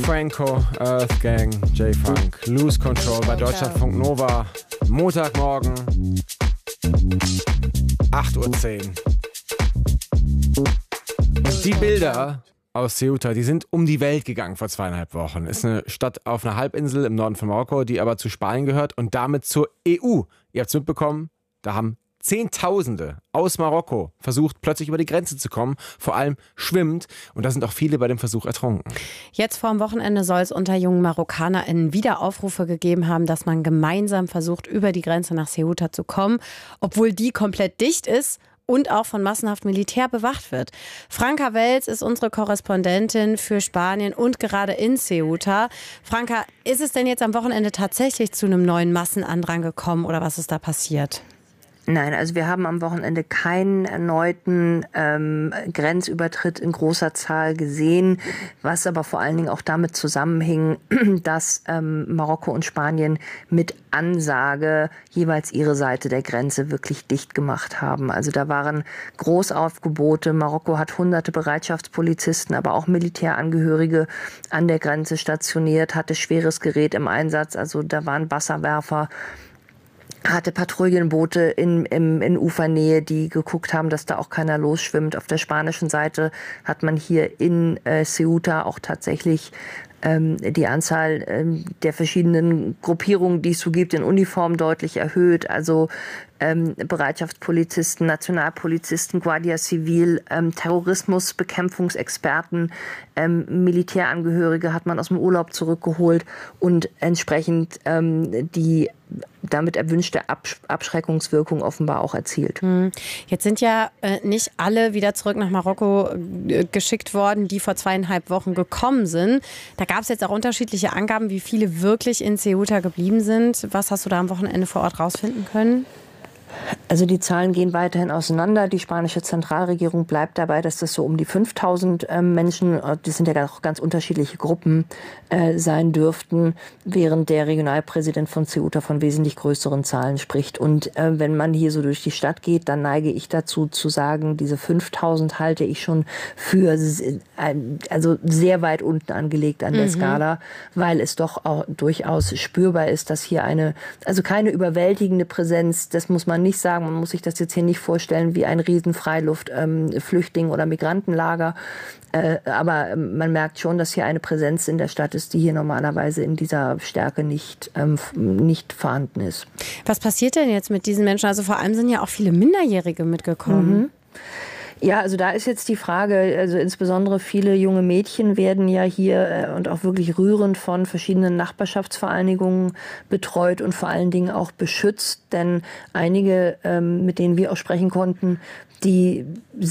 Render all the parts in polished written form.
Franco, Earth Gang, J-Funk, Lose Control bei Deutschlandfunk Nova. Montagmorgen, 8:10 Uhr. Und die Bilder aus Ceuta, die sind um die Welt gegangen vor 2,5 Wochen. Ist eine Stadt auf einer Halbinsel im Norden von Marokko, die aber zu Spanien gehört und damit zur EU. Ihr habt es mitbekommen, da haben Zehntausende aus Marokko versucht, plötzlich über die Grenze zu kommen, vor allem schwimmend. Und da sind auch viele bei dem Versuch ertrunken. Jetzt vor dem Wochenende soll es unter jungen MarokkanerInnen wieder Aufrufe gegeben haben, dass man gemeinsam versucht, über die Grenze nach Ceuta zu kommen, obwohl die komplett dicht ist und auch von massenhaft Militär bewacht wird. Franka Welz ist unsere Korrespondentin für Spanien und gerade in Ceuta. Franka, ist es denn jetzt am Wochenende tatsächlich zu einem neuen Massenandrang gekommen oder was ist da passiert? Nein, also wir haben am Wochenende keinen erneuten Grenzübertritt in großer Zahl gesehen, was aber vor allen Dingen auch damit zusammenhing, dass Marokko und Spanien mit Ansage jeweils ihre Seite der Grenze wirklich dicht gemacht haben. Also da waren Großaufgebote. Marokko hat hunderte Bereitschaftspolizisten, aber auch Militärangehörige an der Grenze stationiert, hatte schweres Gerät im Einsatz. Also da waren Wasserwerfer, hatte Patrouillenboote in Ufernähe, die geguckt haben, dass da auch keiner losschwimmt. Auf der spanischen Seite hat man hier in Ceuta auch tatsächlich die Anzahl der verschiedenen Gruppierungen, die es so gibt, in Uniform deutlich erhöht. Also Bereitschaftspolizisten, Nationalpolizisten, Guardia Civil, Terrorismusbekämpfungsexperten, Militärangehörige hat man aus dem Urlaub zurückgeholt und entsprechend die damit erwünschte Abschreckungswirkung offenbar auch erzielt. Jetzt sind ja nicht alle wieder zurück nach Marokko geschickt worden, die vor 2,5 Wochen gekommen sind. Da gab es jetzt auch unterschiedliche Angaben, wie viele wirklich in Ceuta geblieben sind. Was hast du da am Wochenende vor Ort rausfinden können? Also die Zahlen gehen weiterhin auseinander. Die spanische Zentralregierung bleibt dabei, dass das so um die 5.000 Menschen, das sind ja auch ganz unterschiedliche Gruppen, sein dürften, während der Regionalpräsident von Ceuta von wesentlich größeren Zahlen spricht. Und wenn man hier so durch die Stadt geht, dann neige ich dazu zu sagen, diese 5.000 halte ich schon für also sehr weit unten angelegt an der Skala, weil es doch auch durchaus spürbar ist, dass hier also keine überwältigende Präsenz, das muss man nicht sagen, man muss sich das jetzt hier nicht vorstellen wie ein riesen Freiluft-Flüchtling- oder Migrantenlager. Aber man merkt schon, dass hier eine Präsenz in der Stadt ist, die hier normalerweise in dieser Stärke nicht vorhanden ist. Was passiert denn jetzt mit diesen Menschen? Also vor allem sind ja auch viele Minderjährige mitgekommen. Ja, also da ist jetzt die Frage, also insbesondere viele junge Mädchen werden ja hier und auch wirklich rührend von verschiedenen Nachbarschaftsvereinigungen betreut und vor allen Dingen auch beschützt, denn einige, mit denen wir auch sprechen konnten, die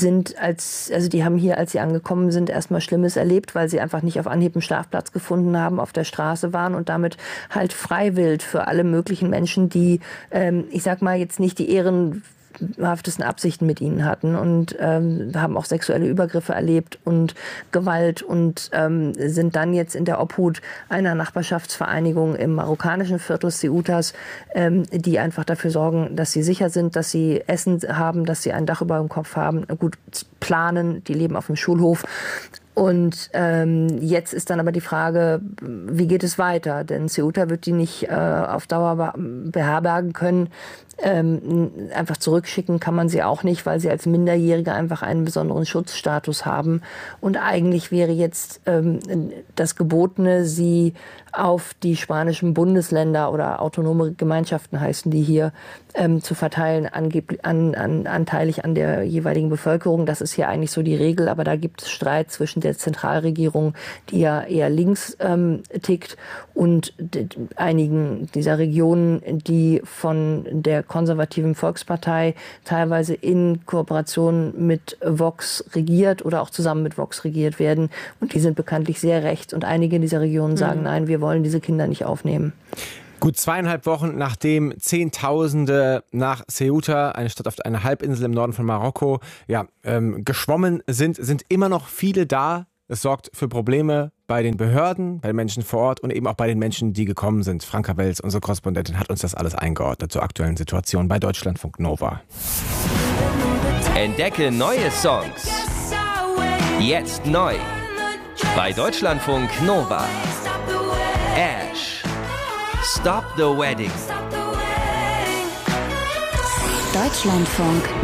haben hier, als sie angekommen sind, erstmal Schlimmes erlebt, weil sie einfach nicht auf Anhieb einen Schlafplatz gefunden haben, auf der Straße waren und damit halt freiwillig für alle möglichen Menschen, die, ich sag mal, jetzt nicht die ehrenhaftesten Absichten mit ihnen hatten und haben auch sexuelle Übergriffe erlebt und Gewalt und sind dann jetzt in der Obhut einer Nachbarschaftsvereinigung im marokkanischen Viertel Ceutas, die einfach dafür sorgen, dass sie sicher sind, dass sie Essen haben, dass sie ein Dach über dem Kopf haben, gut planen, die leben auf dem Schulhof. Und jetzt ist dann aber die Frage, wie geht es weiter? Denn Ceuta wird die nicht auf Dauer beherbergen können. Einfach zurückschicken kann man sie auch nicht, weil sie als Minderjährige einfach einen besonderen Schutzstatus haben. Und eigentlich wäre jetzt das Gebotene, sie auf die spanischen Bundesländer oder autonome Gemeinschaften heißen die hier, zu verteilen, anteilig an der jeweiligen Bevölkerung. Das ist hier eigentlich so die Regel, aber da gibt es Streit zwischen der Zentralregierung, die ja eher links tickt, und einigen dieser Regionen, die von der konservativen Volkspartei teilweise in Kooperation mit Vox regiert oder auch zusammen mit Vox regiert werden. Und die sind bekanntlich sehr rechts. Und einige dieser Regionen sagen, nein, wir wollen diese Kinder nicht aufnehmen. Gut 2,5 Wochen nachdem Zehntausende nach Ceuta, eine Stadt auf einer Halbinsel im Norden von Marokko, geschwommen sind immer noch viele da. Es sorgt für Probleme bei den Behörden, bei den Menschen vor Ort und eben auch bei den Menschen, die gekommen sind. Franka Welz, unsere Korrespondentin, hat uns das alles eingeordnet zur aktuellen Situation bei Deutschlandfunk Nova. Entdecke neue Songs. Jetzt neu. Bei Deutschlandfunk Nova. Ash. Stop the Wedding. Deutschlandfunk